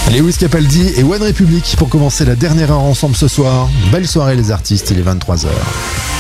Lewis Capaldi et One Republic pour commencer la dernière heure ensemble ce soir. Belle soirée les artistes, il est 23h.